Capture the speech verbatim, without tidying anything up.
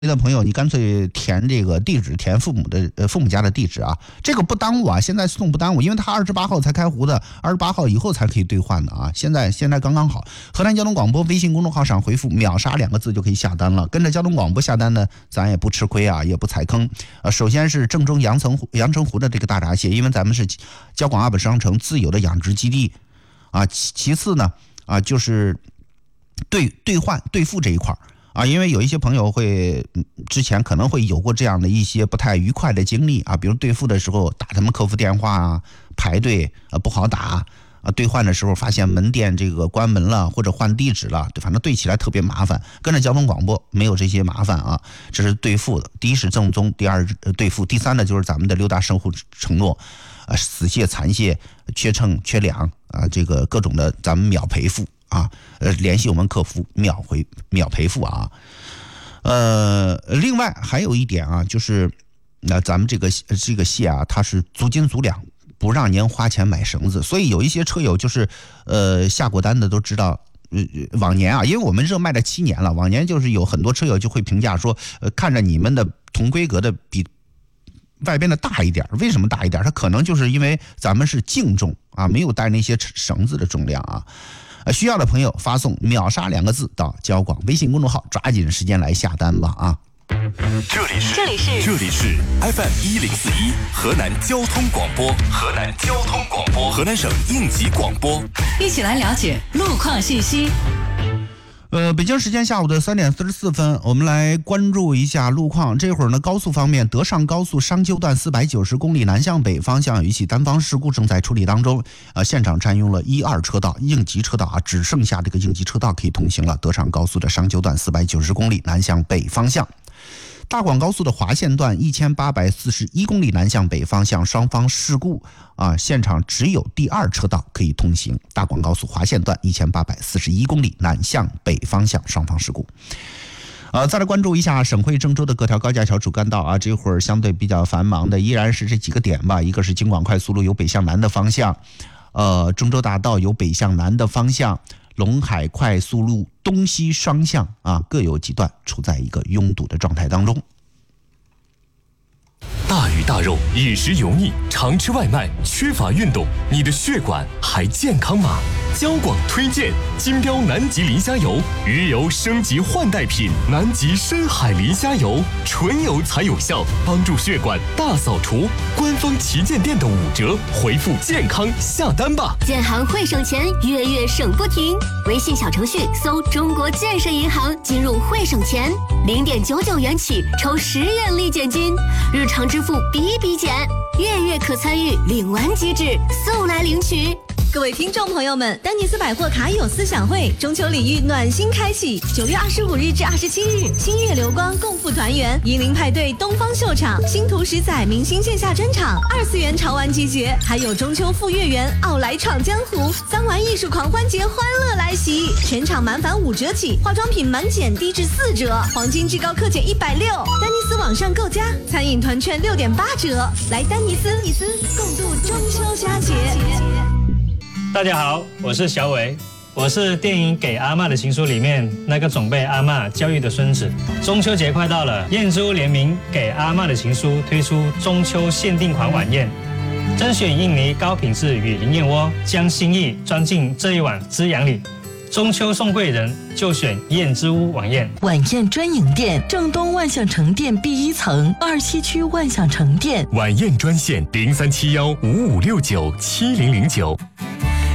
的朋友，你干脆填这个地址，填父母的呃父母家的地址啊，这个不耽误啊，现在送不耽误，因为他二十八号才开户的，二十八号以后才可以兑换的啊，现在现在刚刚好。河南交通广播微信公众号上回复秒杀两个字就可以下单了，跟着交通广播下单呢，咱也不吃亏啊，也不踩坑。呃，首先是正宗阳澄湖阳澄湖的这个大闸蟹，因为咱们是交广 U P 商城自有的养殖基地啊，其次呢啊就是兑兑换兑付这一块啊，因为有一些朋友会之前可能会有过这样的一些不太愉快的经历啊，比如兑付的时候打他们客服电话啊，排队啊不好打啊，兑换的时候发现门店这个关门了或者换地址了，反正兑起来特别麻烦。跟着交通广播没有这些麻烦啊，这是兑付的。第一是正宗，第二兑付，第三呢就是咱们的六大生活承诺，啊死蟹、残蟹、缺称、缺粮啊，这个各种的咱们秒赔付。啊，呃，联系我们客服秒回秒赔付啊。呃，另外还有一点啊，就是那、呃、咱们这个这个蟹啊，它是足斤足两，不让您花钱买绳子，所以有一些车友就是呃下过单的都知道。呃，往年啊，因为我们热卖了七年了，往年就是有很多车友就会评价说，呃，看着你们的同规格的比外边的大一点，为什么大一点？它可能就是因为咱们是净重啊，没有带那些绳子的重量啊。呃，需要的朋友发送秒杀两个字到交广微信公众号，抓紧时间来下单吧啊！ 这里是这里是这里是 F M 一零四一河南交通广播，河南交通广播，河南省应急广播， 一起来了解路况信息。 呃，北京时间下午的三点四十四分，我们来关注一下路况。这会儿呢，高速方面，德上高速商丘段四百九十公里南向北方向有一起单方事故正在处理当中，呃，现场占用了一二车道，应急车道啊，只剩下这个应急车道可以通行了。德上高速的商丘段四百九十公里南向北方向。大广高速的华县段一千八百四十一公里南向北方向双方事故啊，现场只有第二车道可以通行。大广高速华县段一千八百四十一公里南向北方向双方事故。呃，再来关注一下省会郑州的各条高架桥主干道啊，这会儿相对比较繁忙的依然是这几个点吧，一个是京广快速路由北向南的方向，呃，郑州大道由北向南的方向。陇海快速路东西双向啊，各有几段处在一个拥堵的状态当中。 大鱼大肉，饮食油腻，常吃外卖，缺乏运动，你的血管还健康吗？交广推荐金标南极磷虾油，鱼油升级换代品，南极深海磷虾油，纯油才有效，帮助血管大扫除。官方旗舰店的五折，回复健康下单吧。 建行会省钱，月月省不停。微信小程序搜中国建设银行，进入会省钱，零点九九元起抽十元立减金，日常支付比比减，月月可参与领完即止，速来领取。 各位听众朋友们，丹尼斯百货卡友思想会中秋礼遇暖心开启，九月二十五日至二十七日，星月流光共赴团圆，银铃派对东方秀场，星途十载明星线下专场，二次元潮玩集结，还有中秋赴月圆，奥莱闯江湖，三玩艺术狂欢节欢乐来袭，全场满返五折起，化妆品满减低至四折，黄金至高克减一百六，丹尼斯网上购家，餐饮团券六点八折，来丹尼斯，丹尼斯共度中秋佳节。 大家好，我是小伟，我是电影《给阿嬷的情书》里面那个总被阿嬷教育的孙子。中秋节快到了，燕珠联名《给阿嬷的情书》推出中秋限定款晚宴，甄选印尼高品质与银燕窝，将心意装进这一碗滋养里。中秋送贵人，就选燕之屋晚宴。 晚宴专营店：正东万象城店 B 一层，二西区万象城店。 晚宴专线零三七幺五五六九七零零九。